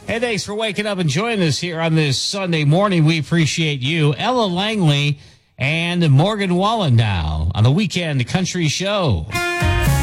Hey, thanks for waking up and joining us here on this Sunday morning. We appreciate you. Ella Langley and Morgan Wallendow on the Weekend Country Show.